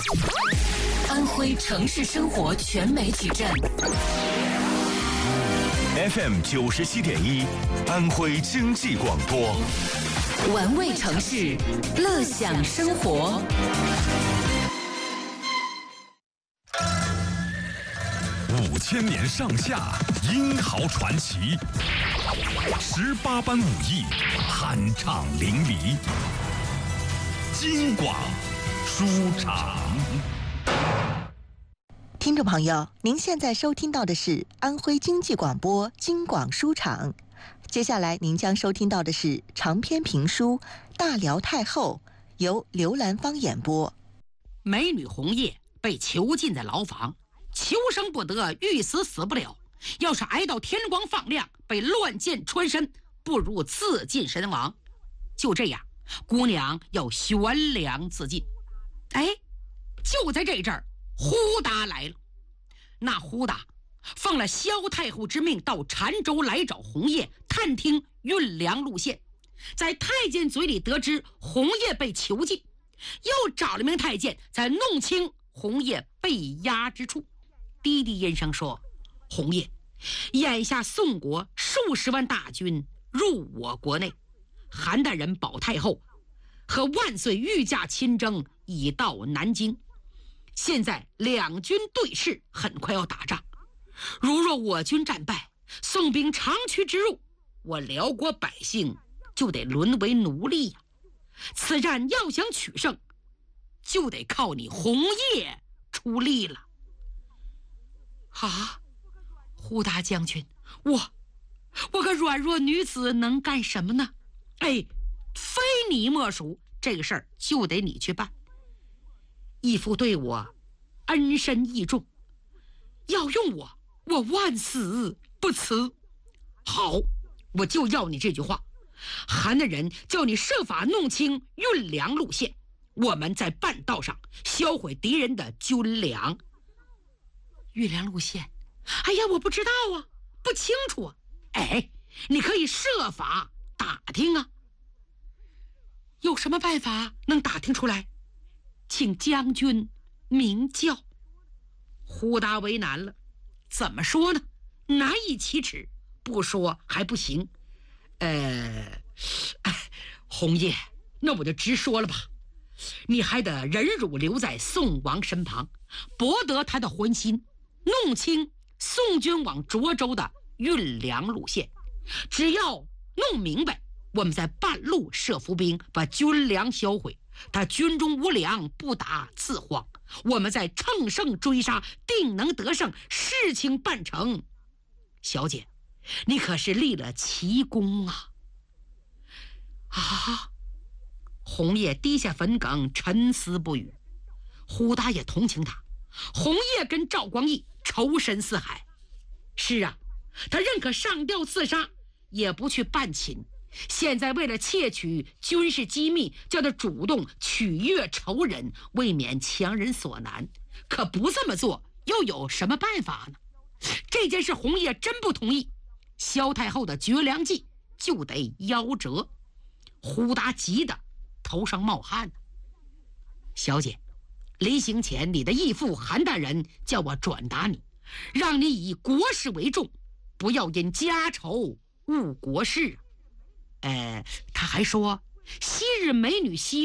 安徽城市生活全媒体站 FM 97.1，安徽经济广播， 玩味城市，乐享生活。 5000年上下，英豪传奇，18般武艺，酣畅淋漓。京广书场。 听众朋友，您现在收听到的是安徽经济广播京广书场。接下来您将收听到的是长篇评书《大辽太后》，由刘兰芳演播。 美女红叶被囚禁在牢房，求生不得，欲死死不了。要是挨到天光放亮，被乱箭穿身，不如自尽身亡。就这样，姑娘要悬梁自尽。哎，就在这阵儿，呼达来了。那呼达奉了萧太后之命，到澶州来找红叶，探听运粮路线。在太监嘴里得知红叶被囚禁，又找了名太监，在弄清红叶被押之处。低低音声说：红叶，眼下宋国数十万大军入我国内，韩大人保太后和万岁御驾亲征已到南京，现在两军对峙，很快要打仗。如若我军战败，宋兵长驱直入，我辽国百姓就得沦为奴隶呀。此战要想取胜，就得靠你红叶出力了。啊，呼达将军，我个软弱女子能干什么呢？哎，非你莫属，这个事儿就得你去办。义父对我恩深义重，要用我万死不辞。好，我就要你这句话。韩大人叫你设法弄清运粮路线，我们在半道上销毁敌人的军粮。运粮路线？哎呀，我不知道啊，不清楚啊。哎，你可以设法打听啊。有什么办法能打听出来？请将军明教。呼达为难了，怎么说呢？难以启齿，不说还不行。红叶，那我就直说了吧。你还得忍辱留在宋王身旁，博得他的欢心，弄清宋军往涿州的运粮路线。只要弄明白，我们在半路设伏兵，把军粮销毁，他军中无粮，不打自慌。我们再乘胜追杀，定能得胜，事情办成。小姐，你可是立了奇功啊！啊！红叶低下粉梗，沉思不语。呼达也同情他，红叶跟赵光义仇深似海。是啊，他认可上吊自杀，也不去办寝。现在为了窃取军事机密，叫他主动取悦仇人，未免强人所难。可不这么做，又有什么办法呢？这件事红叶真不同意，萧太后的绝粮计就得夭折。呼达急得头上冒汗。小姐，临行前你的义父韩大人叫我转达你，让你以国事为重，不要因家仇误国事。他还说昔日美女